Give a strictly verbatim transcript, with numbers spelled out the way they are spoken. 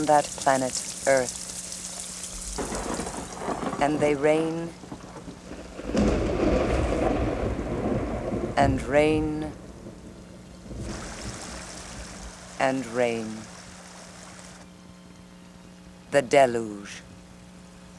that planet Earth, and they reign and reign and reign. The deluge.